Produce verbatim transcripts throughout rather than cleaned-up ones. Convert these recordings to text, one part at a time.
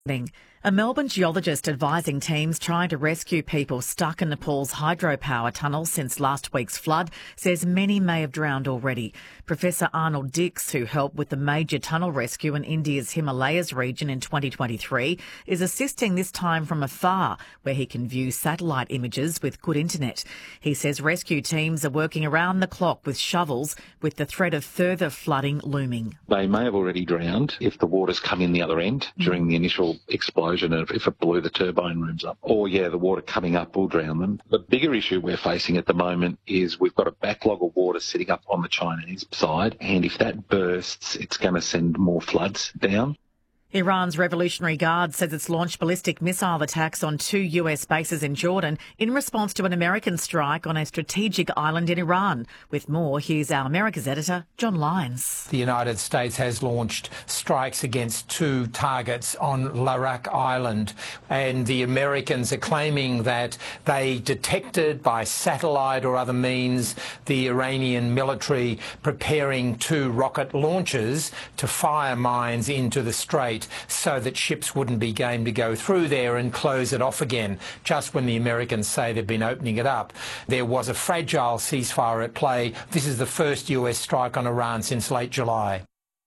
A Melbourne geologist advising teams trying to rescue people stuck in Nepal's hydropower tunnel since last week's flood says many may have drowned already. Professor Arnold Dix, who helped with the major tunnel rescue in India's Himalayas region in twenty twenty-three, is assisting this time from afar, where he can view satellite images with good internet. He says rescue teams are working around the clock with shovels, with the threat of further flooding looming. They may have already drowned if the water's come in the other end during the initial explosion. If it blew the turbine rooms up. Or, yeah, the water coming up will drown them. The bigger issue we're facing at the moment is we've got a backlog of water sitting up on the Chinese side, and if that bursts, it's going to send more floods down. Iran's Revolutionary Guard says it's launched ballistic missile attacks on two U S bases in Jordan in response to an American strike on a strategic island in Iran. With more, here's our America's editor, John Lyons. The United States has launched strikes against two targets on Larak Island, and the Americans are claiming that they detected by satellite or other means the Iranian military preparing two rocket launches to fire mines into the strait, so that ships wouldn't be game to go through there and close it off again. Just when the Americans say they've been opening it up, there was a fragile ceasefire at play. This is the first U S strike on Iran since late July.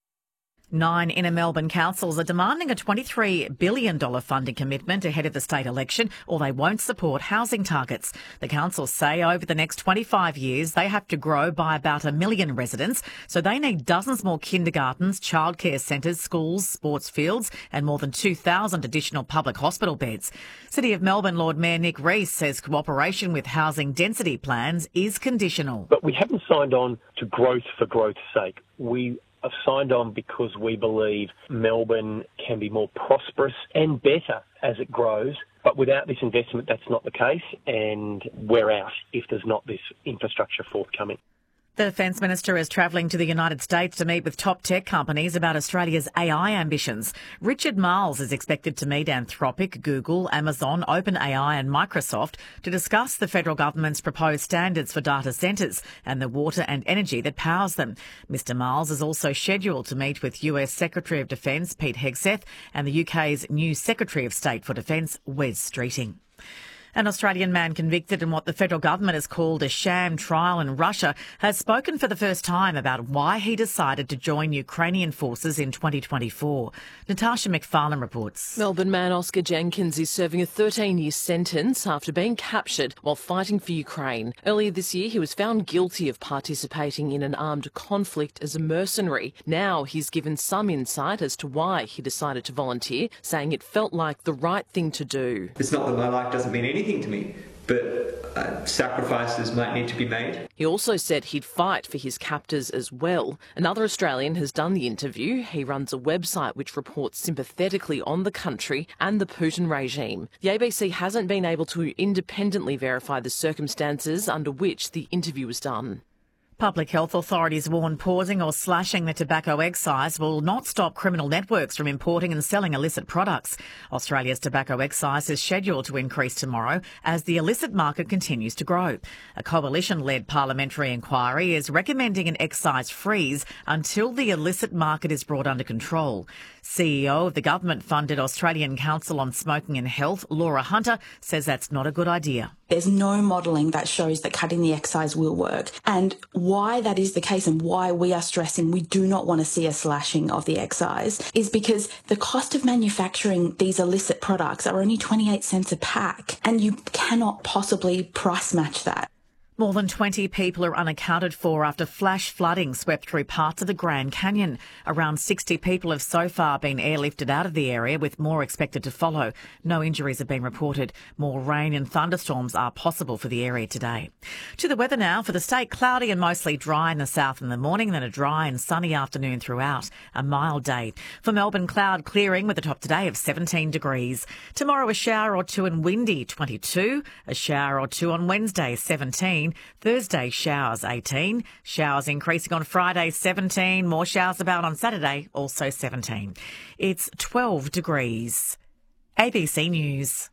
Nine inner Melbourne councils are demanding a twenty-three billion dollars funding commitment ahead of the state election, or they won't support housing targets. The councils say over the next twenty-five years they have to grow by about a million residents, so they need dozens more kindergartens, childcare centres, schools, sports fields and more than two thousand additional public hospital beds. City of Melbourne Lord Mayor Nick Rees says cooperation with housing density plans is conditional. But we haven't signed on to growth for growth's sake. We have signed on because we believe Melbourne can be more prosperous and better as it grows. But without this investment, that's not the case, and we're out if there's not this infrastructure forthcoming. The Defence Minister is travelling to the United States to meet with top tech companies about Australia's A I ambitions. Richard Marles is expected to meet Anthropic, Google, Amazon, OpenAI and Microsoft to discuss the federal government's proposed standards for data centres and the water and energy that powers them. Mister Marles is also scheduled to meet with U S Secretary of Defence Pete Hegseth and the U K's new Secretary of State for Defence, Wes Streeting. An Australian man convicted in what the federal government has called a sham trial in Russia has spoken for the first time about why he decided to join Ukrainian forces in twenty twenty-four. Natasha McFarlane reports. Melbourne man Oscar Jenkins is serving a thirteen-year sentence after being captured while fighting for Ukraine. Earlier this year, he was found guilty of participating in an armed conflict as a mercenary. Now he's given some insight as to why he decided to volunteer, saying it felt like the right thing to do. It's not that my life doesn't mean anything to me, but uh, sacrifices might need to be made. He also said he'd fight for his captors as well. Another Australian has done the interview. He runs a website which reports sympathetically on the country and the Putin regime. The A B C hasn't been able to independently verify the circumstances under which the interview was done. Public health authorities warn pausing or slashing the tobacco excise will not stop criminal networks from importing and selling illicit products. Australia's tobacco excise is scheduled to increase tomorrow as the illicit market continues to grow. A coalition-led parliamentary inquiry is recommending an excise freeze until the illicit market is brought under control. C E O of the government-funded Australian Council on Smoking and Health, Laura Hunter, says that's not a good idea. There's no modelling that shows that cutting the excise will work. And why that is the case and why we are stressing we do not want to see a slashing of the excise is because the cost of manufacturing these illicit products are only twenty-eight cents a pack, and you cannot possibly price match that. More than twenty people are unaccounted for after flash flooding swept through parts of the Grand Canyon. Around sixty people have so far been airlifted out of the area, with more expected to follow. No injuries have been reported. More rain and thunderstorms are possible for the area today. To the weather now. For the state, cloudy and mostly dry in the south in the morning, then a dry and sunny afternoon throughout. A mild day. For Melbourne, cloud clearing with a top today of seventeen degrees. Tomorrow, a shower or two and windy, twenty-two. A shower or two on Wednesday, seventeen. Thursday, showers, eighteen. Showers increasing on Friday, seventeen. More showers about on Saturday, also seventeen. It's twelve degrees. A B C News.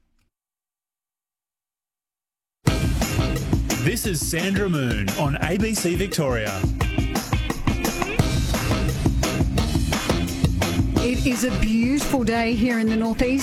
This is Sandra Moon on A B C Victoria. It is a beautiful day here in the northeast.